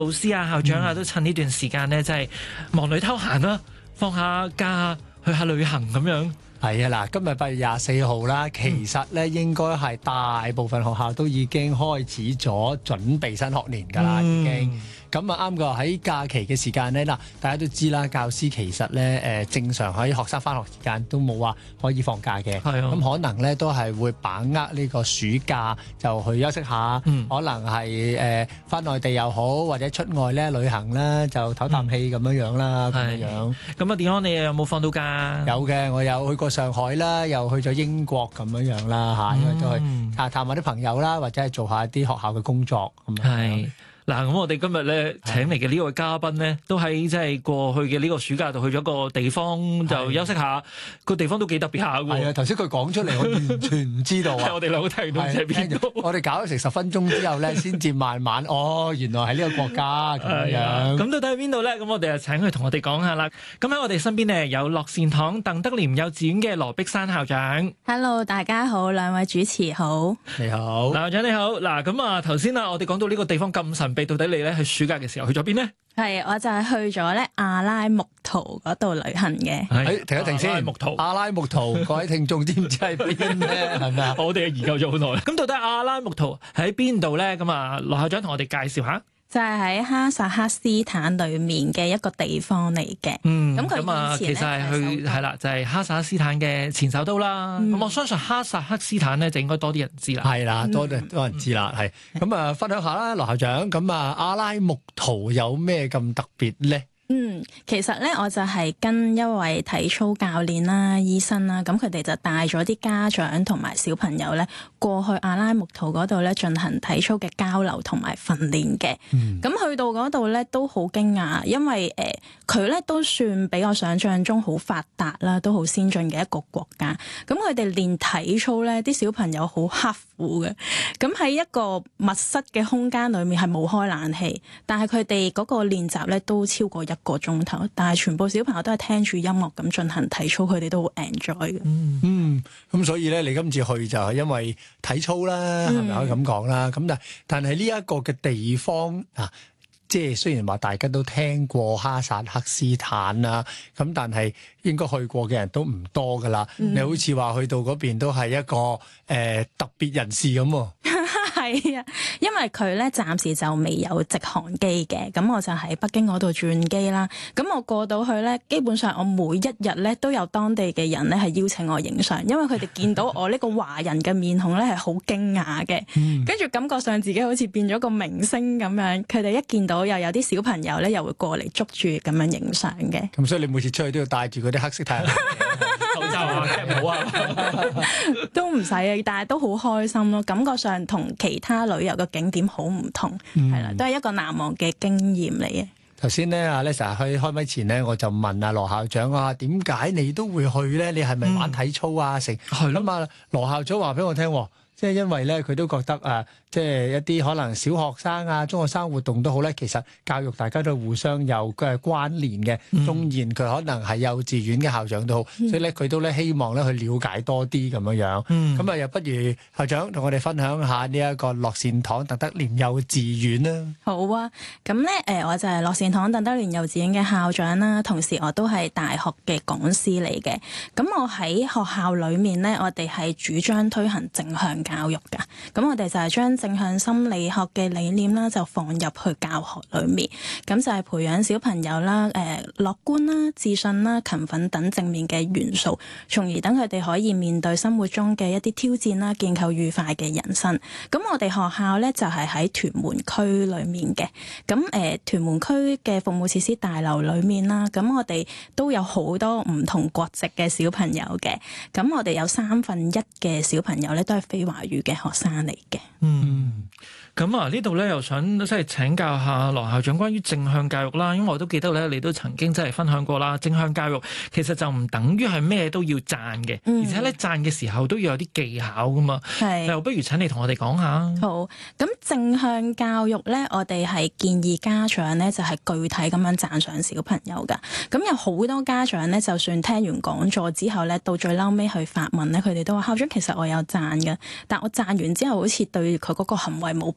老師啊、校長啊，都趁呢段時間咧，真係忙裏偷閒啦，放下假去下旅行咁樣。 係啊，嗱，今日8月24號啦，其實咧應該係大部分學校都已經開始咗準備新學年㗎啦，已經。咁啊啱㗎，喺假期嘅時間咧，嗱，大家都知啦，教師其實咧正常喺學生返學時間都冇話可以放假嘅，咁可能咧都係會把握呢個暑假就去休息下，可能係返內地又好，或者出外咧旅行啦，就唞啖氣咁樣啦，咁樣。 咁啊，點樣你有冇放到假？ 有嘅，我有去過上海啦，又去咗英國咁樣啦嚇，因為都去探下啲朋友啦，或者係做下啲學校嘅工作咁樣。 係。嗱，咁我哋今日咧請嚟嘅呢位嘉賓咧，都喺即係過去嘅呢個暑假度去咗個地方就休息下，個地方都幾特別下喎。 係啊，頭先佢講出嚟，我完全唔知道啊！ 我哋兩個聽到喺邊度？ 我哋搞咗成10分鐘之後咧，先至慢慢原來係呢個國家咁樣。 咁到底喺邊度咧？咁我哋就請佢同我哋講下啦。咁喺我哋身邊咧有樂善堂鄧德廉幼稚園嘅羅碧珊校長。 Hello， 大家好，兩位主持好。 你好， 校長你好。嗱，咁啊頭先我哋講到呢個地方咁神秘，到底你咧喺暑假嘅時候去咗邊呢？ 係，我就係去咗咧阿拉木圖嗰度旅行嘅。 停一停先。阿拉木圖，各位聽眾知唔知喺邊咧？係咪啊？ 我哋研究咗好耐。咁到底阿拉木圖喺邊度咧？咁啊，羅校長同我哋介紹下。 就係喺哈薩克斯坦裏面嘅一個地方嚟嘅。咁佢其實係去係啦，就係哈薩克斯坦嘅前首都啦。咁我相信哈薩克斯坦咧就應該多啲人知啦。 係啦，多人知啦。係咁啊，分享下啦，羅校長。咁啊，阿拉木圖有咩咁特別咧？ 其實咧我就係跟一位體操教練啦、醫生啦，咁佢哋就帶咗啲家長同埋小朋友咧過去阿拉木圖嗰度咧進行體操嘅交流同埋訓練嘅。咁去到嗰度咧都好驚訝，因為佢咧都算比我想象中好發達啦，都好先進嘅一個國家。咁佢哋練體操咧，啲小朋友好刻苦嘅。咁喺一個密室嘅空間裏面係冇開冷氣，但係佢哋嗰個練習咧都超過1個鐘頭，但係全部小朋友都係聽住音樂咁進行體操，佢哋都好 enjoy 嘅。 咁所以咧，你今次去就係因為體操啦，係咪可以咁講啦？咁但係呢一個嘅地方啊，即係雖然話大家都聽過哈薩克斯坦啦，咁但係應該去過嘅人都唔多噶啦。你好似話去到嗰邊都係一個特別人士咁喎。 係啊，因為佢咧暫時就未有直航機嘅，咁我就喺北京嗰度轉機啦。咁我過到去咧，基本上我每一日咧都有當地嘅人咧係邀請我影相，因為佢哋見到我呢個華人嘅面孔咧係好驚訝嘅，跟住感覺上自己好似變咗個明星咁樣。佢哋一見到又有啲小朋友咧又會過嚟捉住咁樣影相嘅。 咁所以你每次出去都要帶住嗰啲黑色太陽口罩啊、帽啊， 都唔使啊，但係都好開心咯。感覺上同其他旅遊嘅景點好唔同，係啦，都係一個難忘嘅經驗嚟嘅。 頭先咧，阿 Lisa 去開咪前咧，我就問阿羅校長啊，點解你都會去咧？你係咪玩體操啊？成係咁啊？羅校長話俾我聽，即係因為咧，佢都覺得即係一啲可能小學生啊、中學生活動都好咧，其實教育大家都互相有嘅關聯嘅。縱然佢可能係幼稚園嘅校長都好，所以咧佢都咧希望咧去了解多啲咁樣。咁又不如校長同我哋分享下呢一個樂善堂鄧德廉幼稚園啦。 好啊，咁咧我就係樂善堂鄧德廉幼稚園嘅校長啦，同時我都係大學嘅講師嚟嘅。咁我喺學校裏面咧，我哋係主張推行正向教育㗎。咁我哋就係將正向心理學嘅理念啦，就放入去教學裏面，咁就係培養小朋友啦，樂觀啦、自信啦、勤奮等正面嘅元素，從而等佢哋可以面對生活中嘅一啲挑戰啦，建構愉快嘅人生。咁我哋學校咧就係喺屯門區裏面嘅，咁屯門區嘅服務設施大樓裏面啦，咁我哋都有好多唔同國籍嘅小朋友嘅，咁我哋有1/3嘅小朋友咧都係非華語嘅學生嚟嘅。 咁啊，呢度咧又想即係請教下羅校長關於正向教育啦，因為我都記得咧，你都曾經真係分享過啦。正向教育其實就唔等於係咩都要讚嘅，而且咧讚嘅時候都要有啲技巧噶嘛。又不如請你同我哋講下。 好，咁正向教育咧，我哋係建議家長咧就係具體咁樣讚賞小朋友噶。咁有好多家長咧，就算聽完講座之後咧，到最嬲尾去發問咧，佢哋都話校長其實我有讚嘅，但我讚完之後好似對佢嗰個行為冇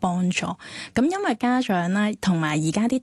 幫助。咁因為家長咧同埋而家啲